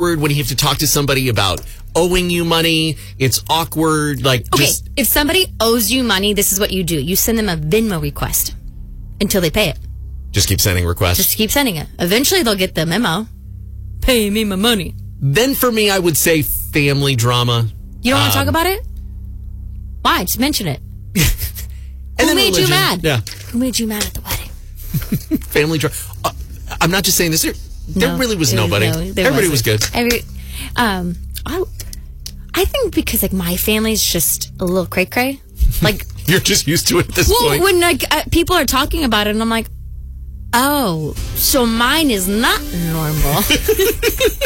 awkward when you have to talk to somebody about owing you money. It's awkward. If somebody owes you money, this is what you do. You send them a Venmo request until they pay it. Just keep sending requests. Just keep sending it. Eventually, they'll get the memo. Pay me my money. Then for me, I would say family drama. You don't want to talk about it? Why? Just mention it. Who made you mad? Yeah. Who made you mad at the wedding? Family drama. I'm not just saying this. There really was nobody. Everybody was good. I think because like my family's just a little cray-cray. Like you're just used to it at this point. When people are talking about it, and I'm like, oh, so mine is not normal.